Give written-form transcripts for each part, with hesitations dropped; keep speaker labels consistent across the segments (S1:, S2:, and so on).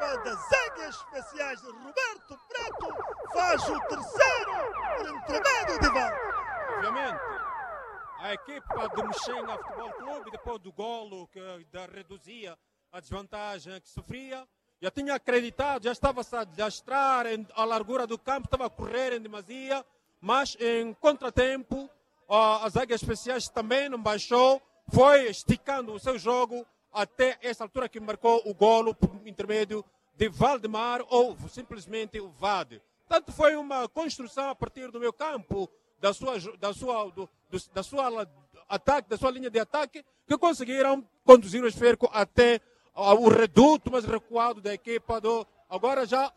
S1: equipa das Águias Especiais de Roberto Preto faz o terceiro por intermédio de Val.
S2: Obviamente, a equipa de Mexenga Futebol Clube, depois do golo que reduzia a desvantagem que sofria, já tinha acreditado, já estava-se a desastrar a largura do campo, estava a correr em demasia, mas em contratempo, as Águias Especiais também não baixou, foi esticando o seu jogo até essa altura que marcou o golo por intermédio de Valdemar ou simplesmente o VAD. Tanto foi uma construção a partir do meio campo, da sua linha de ataque, que conseguiram conduzir o esférico até o reduto mais recuado da equipa do... Agora já...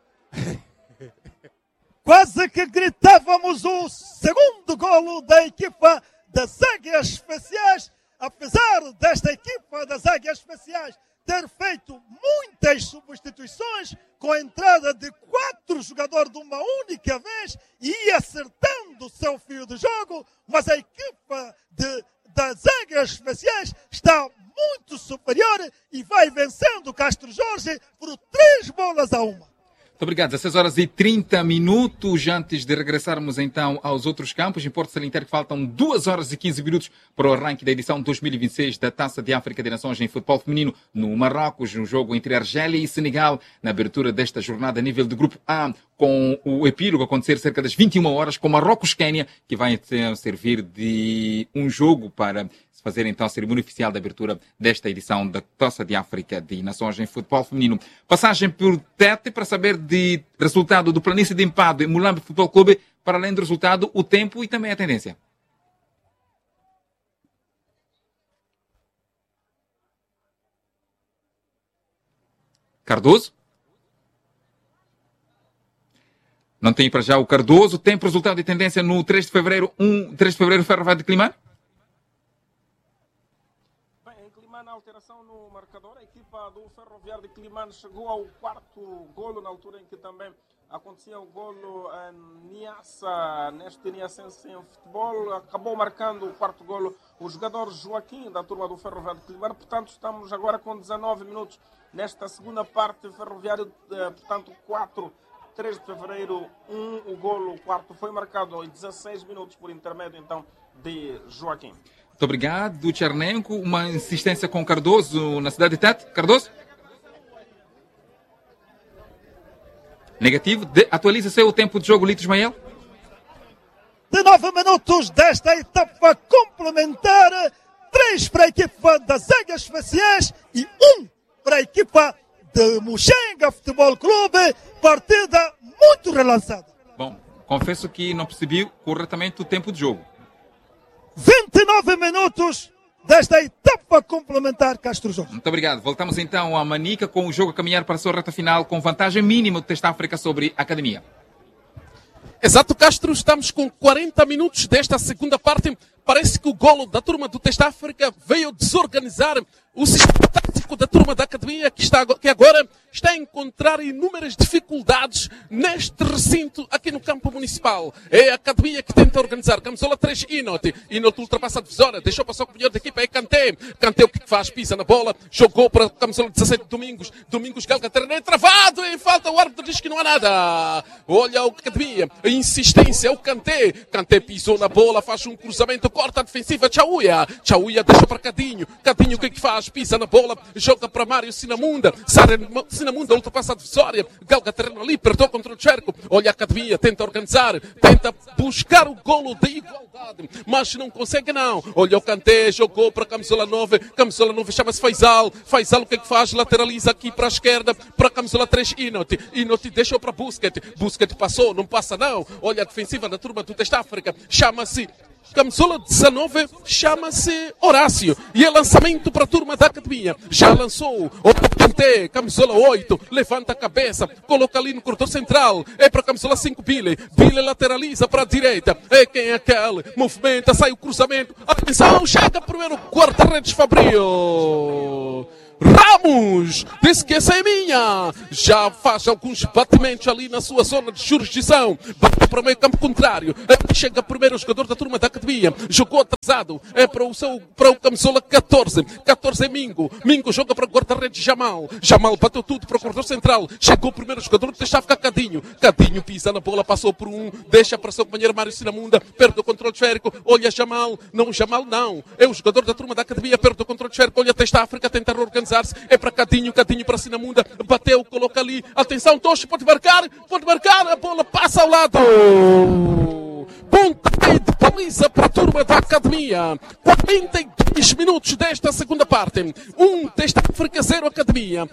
S1: Quase que gritávamos o segundo golo da equipa das Águias Especiais, apesar desta equipa das Águias Especiais ter feito muitas substituições, com a entrada de 4 jogadores de uma única vez e ia acertando o seu fio de jogo, mas a equipa das Águias Especiais está muito superior e vai vencendo o Castro Jorge por 3-1.
S3: Muito obrigado. 16 horas e 30 minutos. Antes de regressarmos então aos outros campos, importa salientar que faltam 2 horas e 15 minutos para o arranque da edição 2026 da Taça de África de Nações em futebol feminino no Marrocos, no jogo entre Argélia e Senegal, na abertura desta jornada a nível de Grupo A, com o epílogo a acontecer cerca das 21 horas, com Marrocos-Quénia, que vai então servir de um jogo para fazer então a cerimônia oficial de abertura desta edição da Taça de África de Nações em futebol feminino. Passagem por Tete para saber de resultado do Planície de Empado e Mulambe Futebol Clube, para além do resultado, o tempo e também a tendência. Cardoso? Não tem para já o Cardoso. Tempo, resultado e tendência no 3 de fevereiro, 3 de fevereiro, Ferroviário de Climane?
S4: Na alteração no marcador, a equipa do Ferroviário de Climane chegou ao 4º golo, na altura em que também acontecia o golo Niassa, neste Niassense em futebol, acabou marcando o 4º golo o jogador Joaquim, da turma do Ferroviário de Climane. Portanto, estamos agora com 19 minutos nesta segunda parte. Ferroviário, portanto, 4, 3 de fevereiro, 1, o golo, o quarto foi marcado em 16 minutos por intermédio, então, de Joaquim.
S3: Muito obrigado, Tchernenko. Uma insistência com Cardoso na cidade de Tete. Cardoso? Negativo. Atualiza-se o tempo de jogo, Lito Ismael.
S1: 19 minutos desta etapa complementar. 3 para a equipa das Águias Especiais e 1 para a equipa de Mexenga Futebol Clube. Partida muito relançada.
S3: Bom, confesso que não percebi corretamente o tempo de jogo.
S1: 29 minutos desta etapa complementar, Castro Jorge.
S3: Muito obrigado. Voltamos então à Manica, com o jogo a caminhar para a sua reta final, com vantagem mínima do Teste África sobre a Academia.
S5: Exato, Castro. Estamos com 40 minutos desta segunda parte. Parece que o golo da turma do Teste África veio desorganizar o sistema tático da turma da Academia, que agora está a encontrar inúmeras dificuldades neste recinto aqui no campo municipal. É a Academia que tenta organizar. Camisola 3, Inot ultrapassa a divisória, deixou passar o melhor da equipa, é Kanté. Kanté o que faz? Pisa na bola, jogou para a camisola 17, Domingos Galga, terreno travado, e falta, o árbitro diz que não há nada. Olha a Academia, a insistência, é o Kanté. Kanté pisou na bola, faz um cruzamento, corta a defensiva, Chauia deixa para Cadinho o que faz? Pisa na bola, joga para Mário Sinamunda, Sinamunda ultrapassa a divisória, Galga terreno ali, apertou contra o cerco. Olha a Academia, tenta organizar, tenta buscar o golo de igualdade, mas não consegue não. Olha o Kanté, jogou para a camisola 9, chama-se Faisal o que faz? Lateraliza aqui para a esquerda, para a camisola 3, Inot deixou para Busquets passou, não passa não. Olha a defensiva da turma do Teste África, chama-se camisola 19, chama-se Horácio, e é lançamento para a turma da Academia. Já lançou o Kanté, camisola 8, levanta a cabeça, coloca ali no corredor central, é para a camisola 5, Billy lateraliza para a direita, é quem é aquele, movimenta, sai o cruzamento, atenção, chega primeiro, guarda-redes Fabrício. Ramos disse que essa é minha. Já faz alguns batimentos ali na sua zona de jurisdição. Bateu para o meio campo contrário. Chega primeiro o jogador da turma da academia. Jogou atrasado. É para o camisola 14. 14 é Mingo. Mingo joga para o guarda-redes Jamal. Jamal bateu tudo para o corredor central. Chegou primeiro o jogador do Chave Cadinho. Cadinho pisa na bola, passou por um. Deixa para o seu companheiro Mário Sinamunda. Perde o controle esférico. Olha Jamal. Não, Jamal não. É o jogador da turma da academia. Perde o controle esférico. Olha Testa África. Tenta organizar-se. É para Cadinho. Cadinho para Sinamunda. Bateu, coloca ali. Atenção, Tocho pode marcar. Pode marcar. A bola passa ao lado. Pontapé de baliza para a turma da academia. 42 minutos desta segunda parte. Testa África 0 Academia.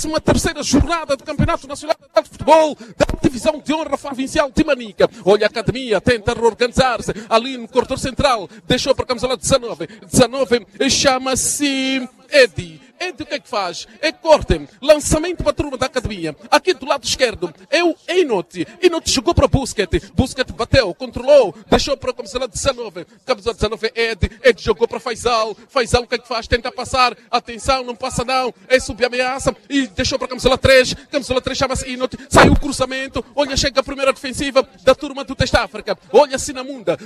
S5: 13ª jornada do Campeonato Nacional de Futebol da Divisão de Honra Provincial de Manica. Olha a academia, tenta reorganizar-se ali no corredor central. Deixou para a camisola 19. 19 chama-se Edi. Edi o que é que faz? É corte, lançamento para a turma da academia. Aqui do lado esquerdo é o Enote. Enote jogou para Busquets. Busquets bateu, controlou, deixou para a camisola 19. Camisola 19 é Edi. Edi jogou para Faisal. Faisal o que é que faz? Tenta passar. Atenção, não passa não. É subir a ameaça e deixou para a camisola 3. Camisola 3 chama-se Enote. Saiu o cruzamento. Olha, chega a primeira defensiva da turma do Testa África. Olha Sinamunda.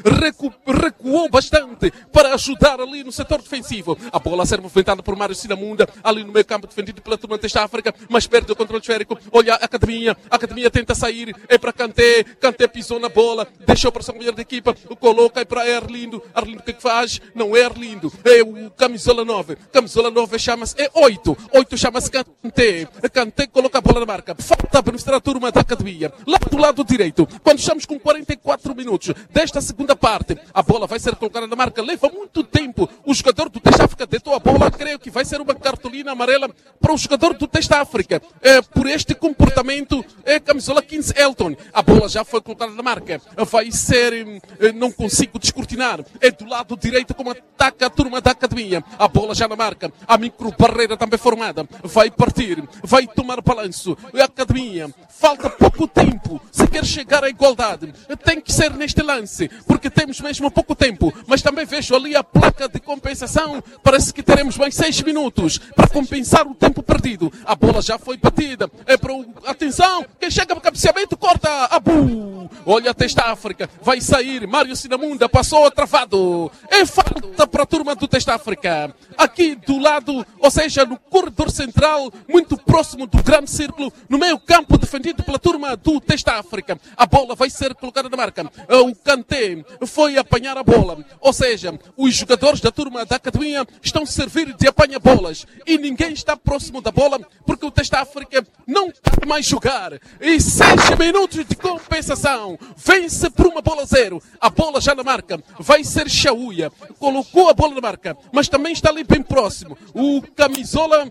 S5: Recuou bastante para ajudar ali no setor defensivo. A bola a ser movimentada por Mário Sinamunda. Ali no meio campo defendido pela turma Testa África, mas perde o controle esférico. Olha a academia tenta sair, é para Kanté. Kanté pisou na bola, deixou para o seu companheiro de equipa, coloca é para Erlindo. Erlindo o que é que faz? Não é Erlindo, é o camisola 9. Camisola 9 chama-se, é 8. 8 chama-se Kanté. Kanté coloca a bola na marca. Falta a beneficiar a turma da academia. Lá do lado direito, quando estamos com 44 minutos desta segunda parte, a bola vai ser colocada na marca. Leva muito tempo. O jogador do Testa África deitou a bola, creio que vai ser uma cartolina amarela para o jogador do Testa África. Por este comportamento, é camisola 15 Elton. A bola já foi colocada na marca. Vai ser, não consigo descortinar. É do lado direito como ataca a turma da academia. A bola já na marca. A micro barreira também formada. Vai partir. Vai tomar balanço. A academia. Falta pouco tempo. Se quer chegar à igualdade, tem que ser neste lance. Porque temos mesmo pouco tempo. Mas também vejo ali a placa de compensação. Parece que teremos mais 6 minutos para compensar o tempo perdido. A bola já foi batida. É para o... Atenção! Quem chega para o cabeceamento corta. Abu! Olha a Testa África. Vai sair. Mário Sinamunda passou travado. É falta para a turma do Testa África. Aqui do lado, ou seja, no corredor central, muito próximo do grande círculo, no meio campo defendido pela turma do Testa África. A bola vai ser colocada na marca. O Kanté foi apanhar a bola. Ou seja, os jogadores da turma da academia estão a servir de apanha-bolas. E ninguém está próximo da bola porque o Testa África não quer mais jogar. E 6 minutos de compensação. Vence por uma bola 0. A bola já na marca. Vai ser Chauia. Colocou a bola na marca, mas também está ali bem próximo. O camisola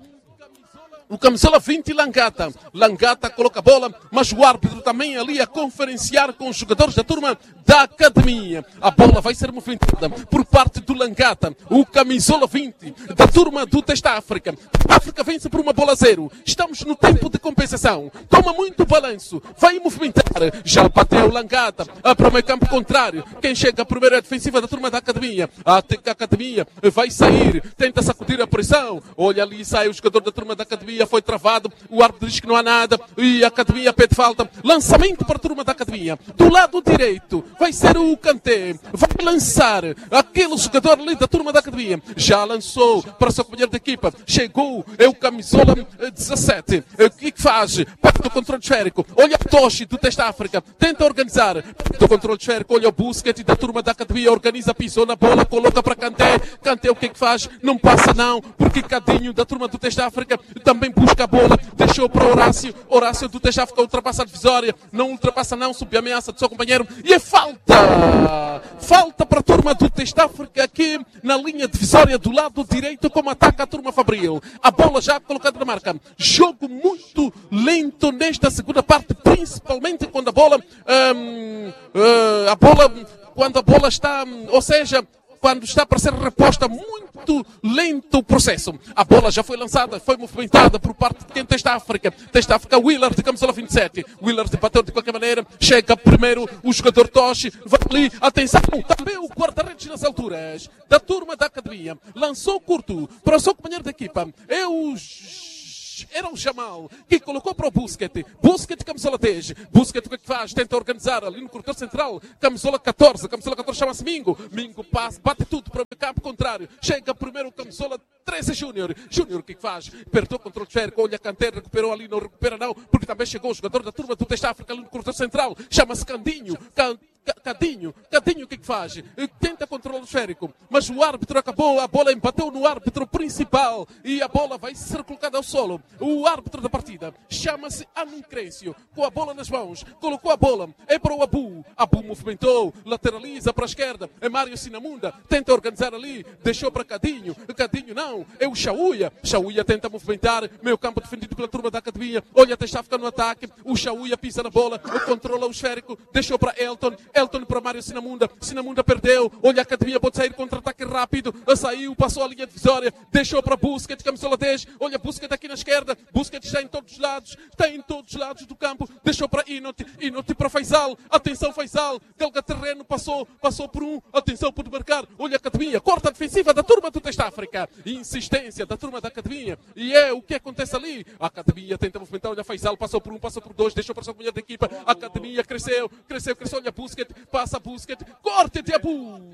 S5: 20, Langata. Langata coloca a bola, mas o árbitro também ali a conferenciar com os jogadores da turma da academia. A bola vai ser movimentada por parte do Langata. O camisola 20 da turma do Testa África. A África vence por uma bola 0. Estamos no tempo de compensação. Toma muito balanço. Vai movimentar. Já bateu o Langata para o meio campo contrário. Quem chega primeiro é a defensiva da turma da academia. A academia vai sair. Tenta sacudir a pressão. Olha ali, sai o jogador da turma da academia. Foi travado, o árbitro diz que não há nada e a academia pede falta. Lançamento para a turma da academia. Do lado direito vai ser o Kanté. Vai lançar aquele jogador ali da turma da academia. Já lançou para o seu companheiro de equipa. Chegou, é o camisola 17. O que faz? Parte do controle esférico. Olha a Toshi do Testa África. Tenta organizar. Do controle esférico. Olha o Busquets da turma da academia. Organiza, pisou na bola, coloca para Kanté. Kanté o que faz? Não passa não, porque Cadinho da turma do Testa África também busca a bola, deixou para Horácio. Horácio do Testa África ultrapassa a divisória. Não ultrapassa não, subiu a ameaça do seu companheiro. E é falta! Falta para a turma do Testa África aqui na linha divisória do lado direito, como ataca a turma Fabril. A bola já colocada na marca. Jogo muito lento nesta segunda parte, principalmente quando a bola... quando a bola está... Ou seja... quando está para ser reposta, muito lento o processo. A bola já foi lançada, foi movimentada por parte de quem testa a África. Testa a África, Willard, de camisola 27. Willard bateu de qualquer maneira, chega primeiro o jogador Toshi, vai ali, atenção, também o guarda-redes nas alturas da turma da academia. Lançou curto para o seu companheiro de equipa. Era o Jamal que colocou para o Busquets. Busquets, camisola 10. Busquets, o que faz? Tenta organizar ali no corredor central. Camisola 14. Camisola 14 chama-se Mingo. Mingo passa, bate tudo para o campo contrário. Chega primeiro camisola 13, Júnior. Júnior, o que faz? Perdeu o controle esférico. Olha a Kanté, recuperou ali, não recupera não, porque também chegou o jogador da turma do Testa África ali no corredor central. Chama-se Candinho. Cadinho, o que faz? Tenta controlar o esférico, mas o árbitro acabou, a bola bateu no árbitro principal e a bola vai ser colocada ao solo. O árbitro da partida chama-se Anuncrêncio, com a bola nas mãos, colocou a bola, é para o Abu. Abu movimentou, lateraliza para a esquerda, é Mário Sinamunda, tenta organizar ali, deixou para Cadinho não, é o Chauia. Chauia tenta movimentar, meio campo defendido pela turma da academia, olha, Testa África no ataque, o Chauia pisa na bola, controla o esférico, deixou para Elton para Mário Sinamunda. Sinamunda perdeu. Olha, a academia pode sair contra-ataque rápido. Saiu, passou a linha divisória. Deixou para Busquets, camisola 10. Olha, Busquets aqui na esquerda. Busquets está em todos os lados. Está em todos os lados do campo. Deixou para Inoti. Inoti para Faisal. Atenção, Faisal. Galga terreno. Passou por um. Atenção, pode marcar. Olha, a academia. Corta a defensiva da turma do Testa África. Insistência da turma da academia. E é o que acontece ali. A academia tenta movimentar. Olha, Faisal. Passou por um, passou por dois. Deixou para o seu companheiro de equipa. A academia cresceu. Olha, Busquets. Passa Busquets, corte de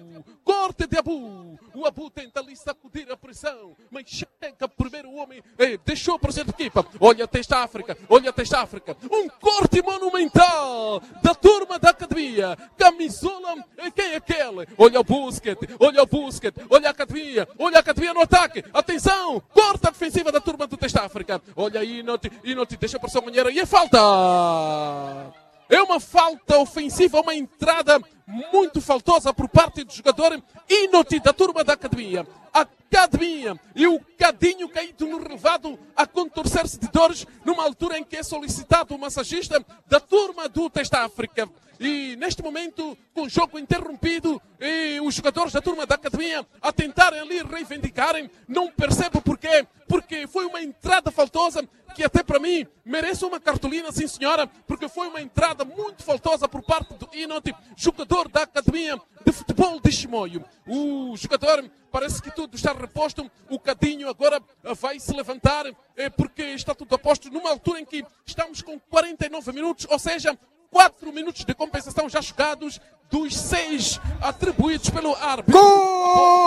S5: Abu, o Abu tenta ali sacudir a pressão, mas chega primeiro o homem, deixou para ser de equipa, olha Testa África, um corte monumental da turma da academia, camisola, quem é aquele? Olha o Busquets, olha a academia no ataque, atenção, corta a defensiva da turma do Testa África, olha Inoti, deixa para o seu companheiro e é falta! É uma falta ofensiva, uma entrada muito faltosa por parte do jogador Inoti da turma da academia. Academia e o Cadinho caído no relevado a contorcer-se de dores numa altura em que é solicitado o massagista da turma do Testa África. E neste momento, com o jogo interrompido e os jogadores da turma da academia a tentarem ali reivindicarem, não percebo porquê, porque foi uma entrada faltosa que até para mim merece uma cartolina, sim senhora, porque foi uma entrada muito faltosa por parte do Inoti, jogador da academia de futebol de Chimoio. O jogador parece que tudo está reposto, o Cadinho agora vai se levantar porque está tudo a posto numa altura em que estamos com 49 minutos, ou seja, 4 minutos de compensação já jogados dos 6 atribuídos pelo árbitro.